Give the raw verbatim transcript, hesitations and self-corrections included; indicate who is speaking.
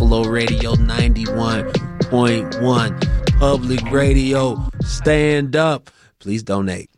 Speaker 1: Buffalo Radio ninety-one point one. Public Radio, stand up. Please donate.